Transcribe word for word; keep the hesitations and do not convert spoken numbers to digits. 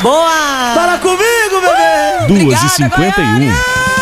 Boa! Fala comigo, bebê! duas e cinquenta e um.